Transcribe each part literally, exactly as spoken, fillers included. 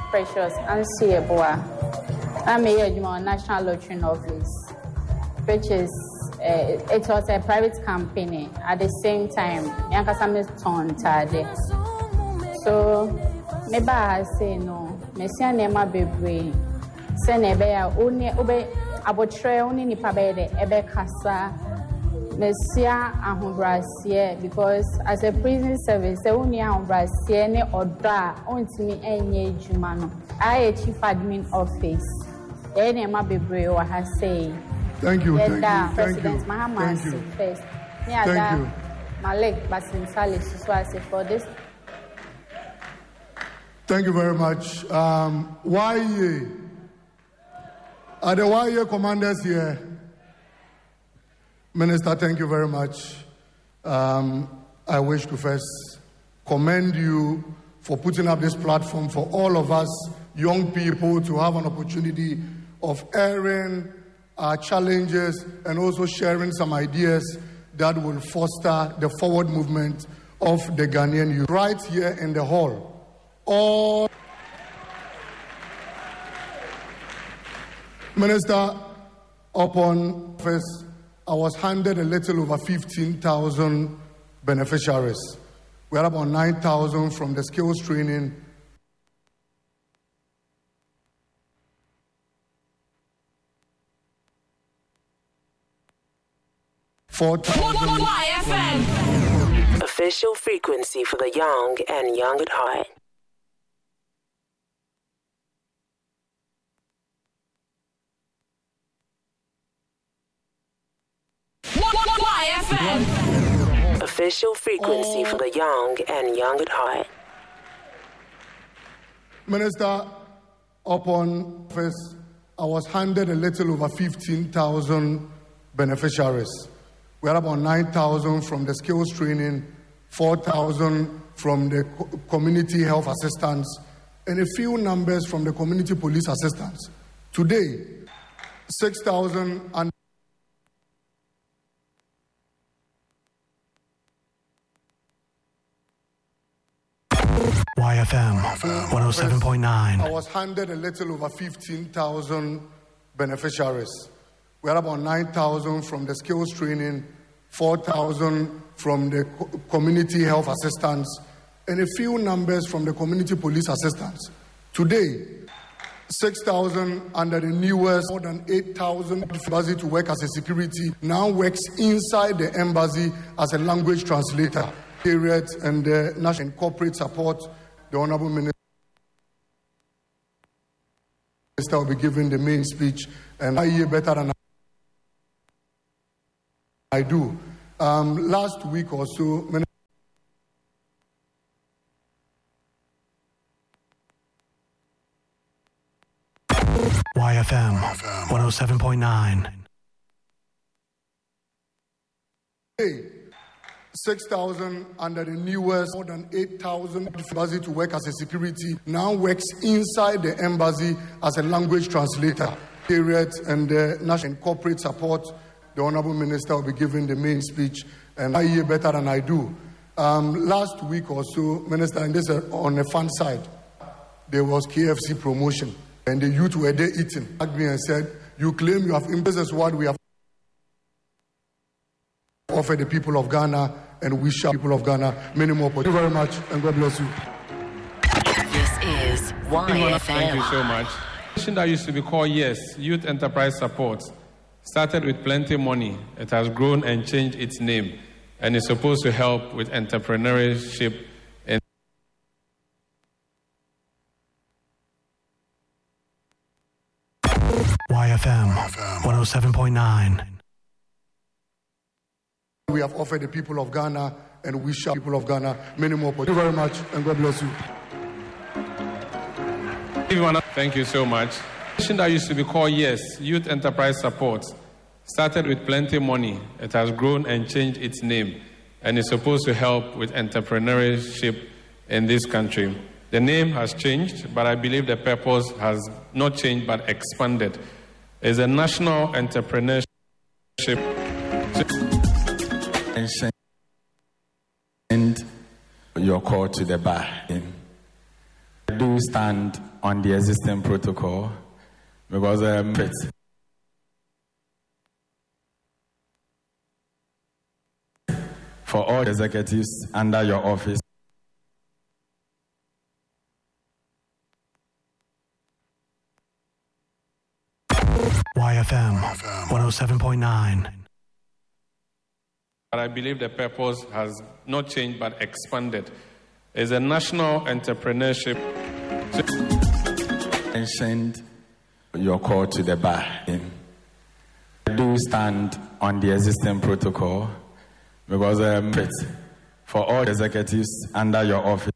Precious Ansieboa. I'm a on National Lottery Office, which is uh, it was a private company. At the same time, Yankasam is torn tade. So maybe I say no. Messia Nema Bebre. Senebea only obey abotre only ni pabede ebe kasa. Messia ahombrasie because as a prison service the only ahombrasie ne odra ontimi enye adwuma no I chief admin office e ne ma bebre wa ha say thank you thank you President Mahama first me ada Malik Basim Saleh so I say for this. Thank you very much. um why are the Y A commanders here? Minister, thank you very much. Um, I wish to first commend you for putting up this platform for all of us young people to have an opportunity of airing our challenges and also sharing some ideas that will foster the forward movement of the Ghanaian youth. Right here in the hall, all Minister, upon first, I was handed a little over fifteen thousand beneficiaries. We had about nine thousand from the skills training. four thousand. Official frequency for the young and young at heart. Official frequency for the young and young at heart. Minister, upon first, I was handed a little over fifteen thousand beneficiaries. We had about nine thousand from the skills training, four thousand from the community health assistants, and a few numbers from the community police assistants. Today, six thousand and Y F M one oh seven point nine. I was handed a little over fifteen thousand beneficiaries. We had about nine thousand from the skills training, four thousand from the community health assistants, and a few numbers from the community police assistants. Today, six thousand under the newest, more than eight thousand embassy to work as a security, now works inside the embassy as a language translator. Period, and the national corporate support. The Honorable Minister will be giving the main speech, and I hear better than I do. Um, last week or so, Y F M one oh seven point nine. Hey. six thousand under the newest, more than eight thousand embassy to work as a security, now works inside the embassy as a language translator. Period, and the national corporate support. The Honorable Minister will be giving the main speech, and I hear better than I do. Um, last week or so, Minister, and this uh, on the fun side, there was K F C promotion, and the youth were there eating. Me and said, "You claim you have embraced what we have offer the people of Ghana, and we shall people of Ghana many more. Thank you very much, and God bless you." This is Y F M. Thank you so much. That used to be called YES, Youth Enterprise Support, started with plenty money. It has grown and changed its name, and is supposed to help with entrepreneurship in Y F M one oh seven point nine. We have offered the people of Ghana, and we shall people of Ghana many more. Thank you very much, and God bless you. Thank you so much. That used to be called YES, Youth Enterprise Support, started with plenty money. It has grown and changed its name, and is supposed to help with entrepreneurship in this country. The name has changed, but I believe the purpose has not changed but expanded. It's a national entrepreneurship. And your call to the bar. I do stand on the existing protocol because um, for all executives under your office. Y F M one oh seven point nine. But I believe the purpose has not changed but expanded. It's a national entrepreneurship. Mentioned your call to the bar. I do stand on the existing protocol because um, for all executives under your office.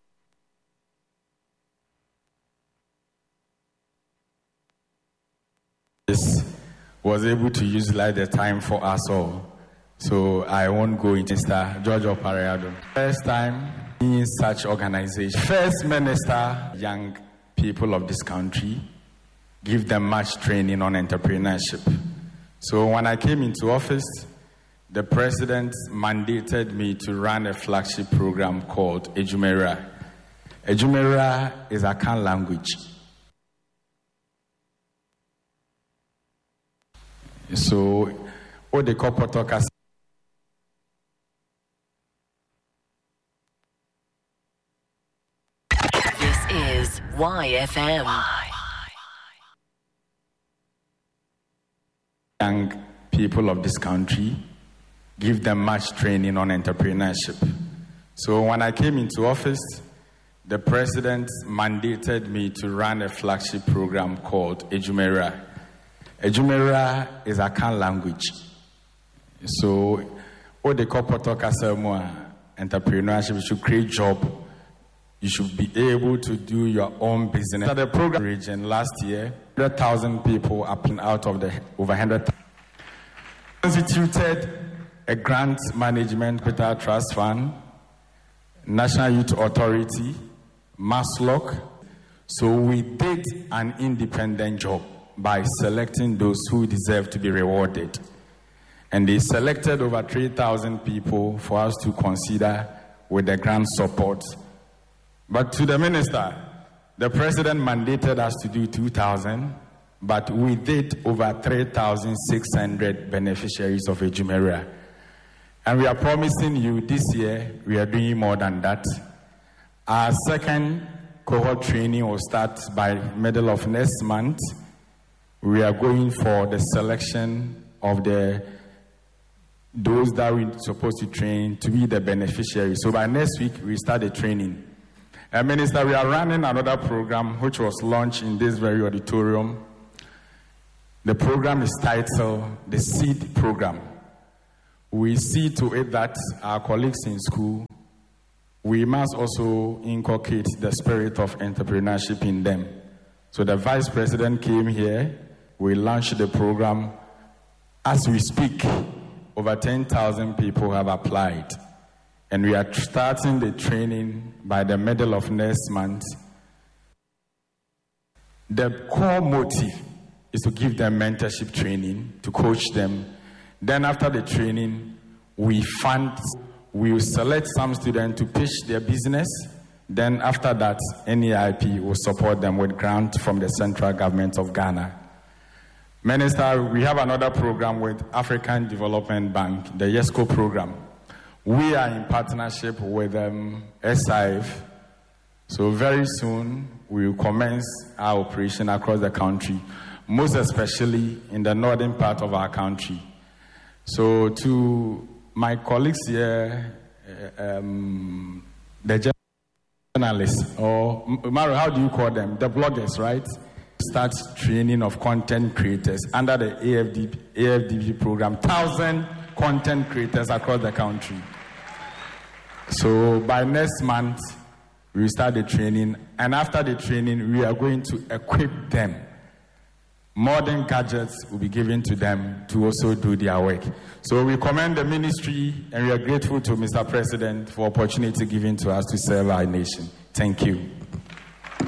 Was able to utilize the time for us all. So I won't go into Mister George Opareado. First time in such organization. First minister, young people of this country, give them much training on entrepreneurship. So when I came into office, the president mandated me to run a flagship program called Ejumera. Ejumera is a Akan language. So, what the corporate talkers. This is Y F M. Young people of this country, give them much training on entrepreneurship. So, when I came into office, the president mandated me to run a flagship program called Ejumera. Ejumera is a Akan language. So, what the corporate talkers say more entrepreneurship, you should create job. You should be able to do your own business. So the program region last year, one hundred thousand people up and out of the over one hundred thousand. Constituted a grant management capital trust fund, National Youth Authority, Maslock. So we did an independent job by selecting those who deserve to be rewarded. And they selected over three thousand people for us to consider with the grant support. But to the minister, the president mandated us to do two thousand, but we did over three thousand six hundred beneficiaries of Ejumera. And we are promising you this year, we are doing more than that. Our second cohort training will start by middle of next month. We are going for the selection of the those that we're supposed to train to be the beneficiaries. So by next week, we start the training. And Minister, we are running another program which was launched in this very auditorium. The program is titled the SEED Program. We see to it that our colleagues in school, we must also inculcate the spirit of entrepreneurship in them. So the Vice President came here. We launched the program. As we speak, over ten thousand people have applied. And we are starting the training by the middle of next month. The core motive is to give them mentorship training, to coach them. Then after the training, we fund, we will select some students to pitch their business. Then after that, N E I P will support them with grant from the central government of Ghana. Minister, we have another program with African Development Bank, the YESCO program. We are in partnership with um, S I F. So very soon, we will commence our operation across the country, most especially in the northern part of our country. So to my colleagues here, um, the journalists, or Mario, how do you call them? The bloggers, right? Start training of content creators under the A F D B, A F D B program, thousand content creators across the country. So by next month, we will start the training, and after the training, we are going to equip them. Modern gadgets will be given to them to also do their work. So we commend the ministry, and we are grateful to Mister President for opportunity given to us to serve our nation. Thank you.